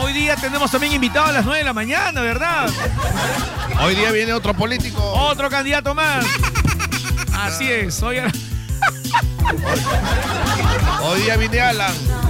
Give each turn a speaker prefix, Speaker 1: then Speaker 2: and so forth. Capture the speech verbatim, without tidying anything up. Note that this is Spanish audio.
Speaker 1: Hoy día tenemos también invitado a las nueve de la mañana, ¿verdad?
Speaker 2: Hoy día viene otro político.
Speaker 1: Otro candidato más. Así es. Hoy,
Speaker 2: Hoy día viene Alan.